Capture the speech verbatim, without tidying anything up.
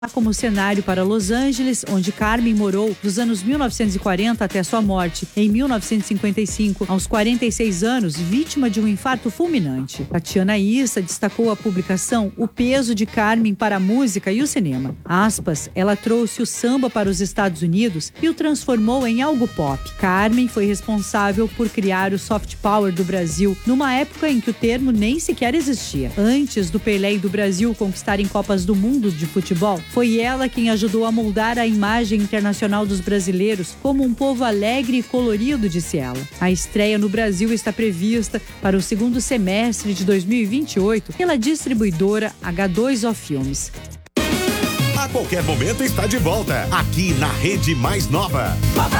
como cenário para Los Angeles, onde Carmen morou dos anos mil novecentos e quarenta até sua morte em mil novecentos e cinquenta e cinco, aos quarenta e seis anos, vítima de um infarto fulminante. Tatiana Issa destacou a publicação O Peso de Carmen para a Música e o Cinema. Aspas, ela trouxe o samba para os Estados Unidos e o transformou em algo pop. Carmen foi responsável por criar o soft power do Brasil, numa época em que o termo nem sequer existia. Antes do Pelé e do Brasil conquistarem Copas do Mundo de futebol, foi ela quem ajudou a moldar a imagem internacional dos brasileiros como um povo alegre e colorido, disse ela. A estreia no Brasil está prevista para o segundo semestre de dois mil e vinte e oito pela distribuidora agá dois ó Filmes. A qualquer momento está de volta, aqui na Rede Mais Nova.